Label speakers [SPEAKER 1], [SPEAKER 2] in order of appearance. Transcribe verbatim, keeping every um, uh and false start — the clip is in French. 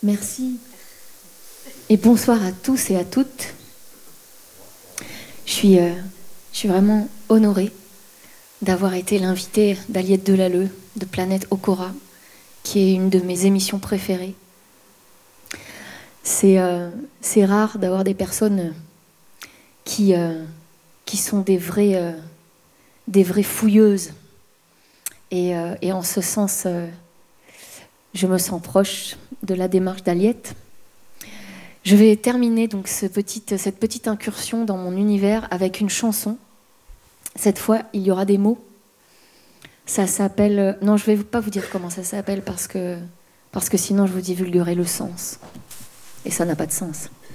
[SPEAKER 1] Merci. Et bonsoir à tous et à toutes. Je suis, euh, je suis vraiment honorée d'avoir été l'invitée d'Aliette Delalleux de Planète Okora, qui est une de mes émissions préférées. C'est, euh, c'est rare d'avoir des personnes qui, euh, qui sont des vraies, euh, des vraies fouilleuses. Et, euh, et en ce sens, euh, je me sens proche de la démarche d'Aliette. Je vais terminer donc ce petit, cette petite incursion dans mon univers avec une chanson. Cette fois, il y aura des mots. Ça s'appelle... Non, je ne vais pas vous dire comment ça s'appelle parce que, parce que sinon je vous divulguerai le sens. Et ça n'a pas de sens.